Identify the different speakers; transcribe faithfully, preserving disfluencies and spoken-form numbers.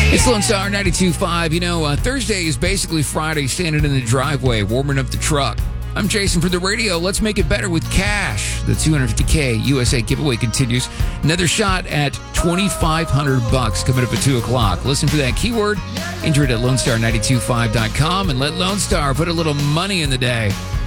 Speaker 1: It's Lone Star ninety-two point five. You know, uh, Thursday is basically Friday, standing in the driveway, warming up the truck. I'm Jason for the radio. Let's make it better with cash. The two hundred fifty K U S A giveaway continues. Another shot at twenty-five hundred bucks coming up at two o'clock. Listen for that keyword. Enter it at lone star nine two five dot com and let Lone Star put a little money in the day.